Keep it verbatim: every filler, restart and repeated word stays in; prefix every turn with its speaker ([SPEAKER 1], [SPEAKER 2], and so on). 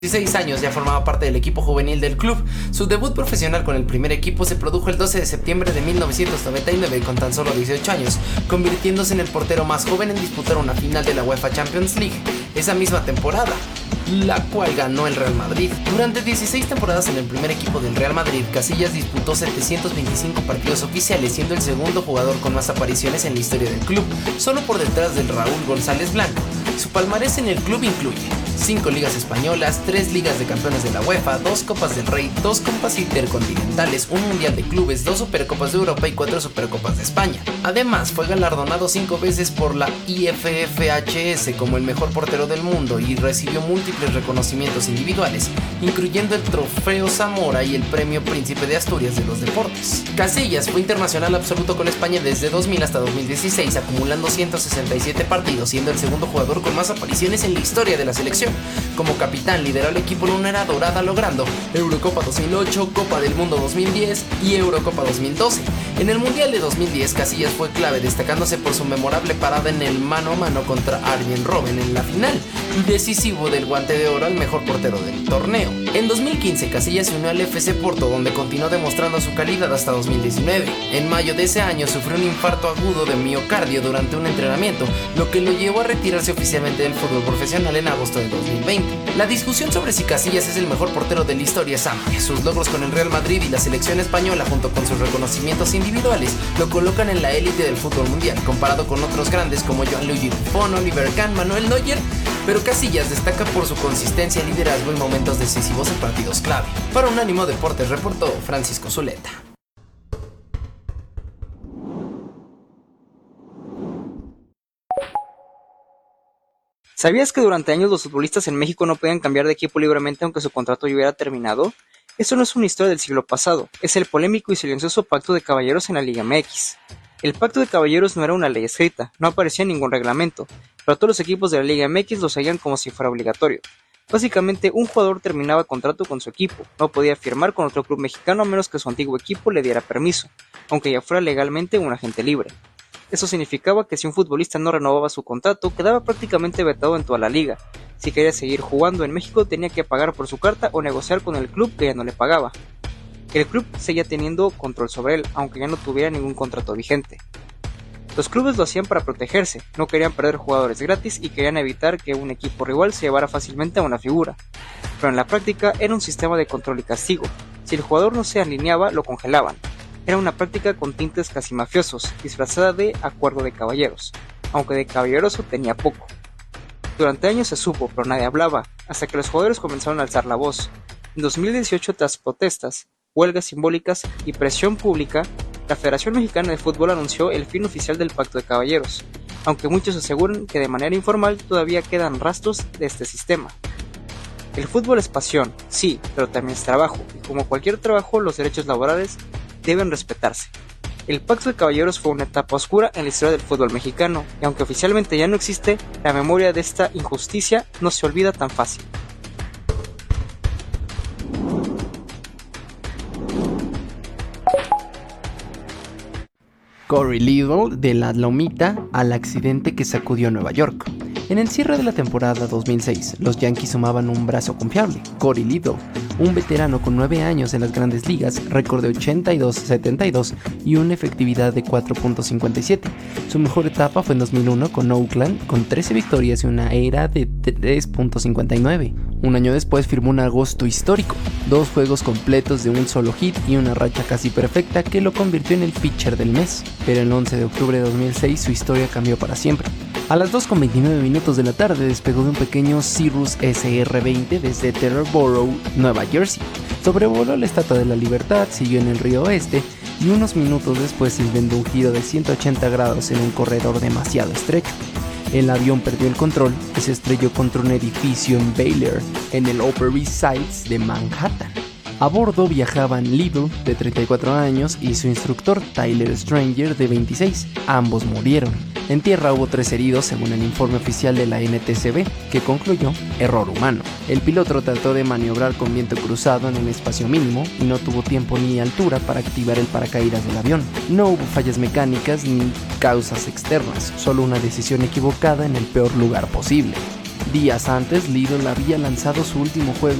[SPEAKER 1] dieciséis años ya formaba parte del equipo juvenil del club. Su debut profesional con el primer equipo se produjo el doce de septiembre de mil novecientos noventa y nueve con tan solo dieciocho años, convirtiéndose en el portero más joven en disputar una final de la UEFA Champions League esa misma temporada, la cual ganó el Real Madrid. Durante dieciséis temporadas en el primer equipo del Real Madrid, Casillas disputó setecientos veinticinco partidos oficiales, siendo el segundo jugador con más apariciones en la historia del club, solo por detrás del Raúl González Blanco. Su palmarés en el club incluye cinco ligas españolas, tres ligas de campeones de la UEFA, dos copas del Rey, dos copas intercontinentales, un mundial de clubes, dos supercopas de Europa y cuatro supercopas de España. Además, fue galardonado cinco veces por la I F F H S como el mejor portero del mundo y recibió múltiples reconocimientos individuales, incluyendo el Trofeo Zamora y el Premio Príncipe de Asturias de los Deportes. Casillas fue internacional absoluto con España desde dos mil hasta dos mil dieciséis, acumulando ciento sesenta y siete partidos, siendo el segundo jugador con más apariciones en la historia de la selección. Como capitán lideró al equipo lunera dorada logrando Eurocopa dos mil ocho, Copa del Mundo dos mil diez y Eurocopa dos mil doce. En el Mundial de dos mil diez, Casillas fue clave, destacándose por su memorable parada en el mano a mano contra Arjen Robben en la final y decisivo del Guante de Oro al mejor portero del torneo. En dos mil quince, Casillas se unió al F C Porto, donde continuó demostrando su calidad hasta dos mil diecinueve. En mayo de ese año sufrió un infarto agudo de miocardio durante un entrenamiento, lo que lo llevó a retirarse oficialmente del fútbol profesional en agosto de dos mil veinte. La discusión sobre si Casillas es el mejor portero de la historia es amplia. Sus logros con el Real Madrid y la selección española, junto con sus reconocimientos individuales, lo colocan en la élite del fútbol mundial, comparado con otros grandes como Gianluigi Buffon, Oliver Kahn, Manuel Neuer. Pero Casillas destaca por su consistencia, liderazgo y momentos decisivos en partidos clave. Para Unánimo Deportes reportó Francisco Zuleta.
[SPEAKER 2] ¿Sabías que durante años los futbolistas en México no podían cambiar de equipo libremente aunque su contrato ya hubiera terminado? Eso no es una historia del siglo pasado, es el polémico y silencioso Pacto de Caballeros en la Liga M X. El Pacto de Caballeros no era una ley escrita, no aparecía en ningún reglamento, pero todos los equipos de la Liga M X lo seguían como si fuera obligatorio. Básicamente, un jugador terminaba contrato con su equipo, no podía firmar con otro club mexicano a menos que su antiguo equipo le diera permiso, aunque ya fuera legalmente un agente libre. Eso significaba que si un futbolista no renovaba su contrato, quedaba prácticamente vetado en toda la liga. Si quería seguir jugando en México, tenía que pagar por su carta o negociar con el club que ya no le pagaba. El club seguía teniendo control sobre él, aunque ya no tuviera ningún contrato vigente. Los clubes lo hacían para protegerse, no querían perder jugadores gratis y querían evitar que un equipo rival se llevara fácilmente a una figura. Pero en la práctica era un sistema de control y castigo. Si el jugador no se alineaba, lo congelaban. Era una práctica con tintes casi mafiosos, disfrazada de acuerdo de caballeros, aunque de caballeroso tenía poco. Durante años se supo, pero nadie hablaba, hasta que los jugadores comenzaron a alzar la voz. En dos mil dieciocho, tras protestas, huelgas simbólicas y presión pública, la Federación Mexicana de Fútbol anunció el fin oficial del Pacto de Caballeros, aunque muchos aseguran que de manera informal todavía quedan rastros de este sistema. El fútbol es pasión, sí, pero también es trabajo, y como cualquier trabajo, los derechos laborales deben respetarse. El Pacto de Caballeros fue una etapa oscura en la historia del fútbol mexicano, y aunque oficialmente ya no existe, la memoria de esta injusticia no se olvida tan fácil.
[SPEAKER 1] Corey Little de la Lomita al accidente que sacudió Nueva York. En el cierre de la temporada dos mil seis, los Yankees sumaban un brazo confiable, Corey Little, un veterano con nueve años en las grandes ligas, récord de ochenta y dos setenta y dos y una efectividad de cuatro punto cincuenta y siete. Su mejor etapa fue en dos mil uno con Oakland, con trece victorias y una era de tres punto cincuenta y nueve. Un año después firmó un agosto histórico, dos juegos completos de un solo hit y una racha casi perfecta que lo convirtió en el pitcher del mes. Pero el once de octubre de dos mil seis su historia cambió para siempre. A las dos con veintinueve minutos de la tarde despegó de un pequeño Cirrus S R veinte desde Teterboro, Nueva Jersey. Sobrevoló la Estatua de la Libertad, siguió en el río Oeste y unos minutos después inventó un giro de ciento ochenta grados en un corredor demasiado estrecho. El avión perdió el control y se estrelló contra un edificio en Baylor, en el Upper East Side de Manhattan. A bordo viajaban Little, de treinta y cuatro años, y su instructor Tyler Stranger, de veintiséis. Ambos murieron. En tierra hubo tres heridos, según el informe oficial de la N T S B, que concluyó error humano. El piloto trató de maniobrar con viento cruzado en un espacio mínimo y no tuvo tiempo ni altura para activar el paracaídas del avión. No hubo fallas mecánicas ni causas externas, solo una decisión equivocada en el peor lugar posible. Días antes, Lidl había lanzado su último juego,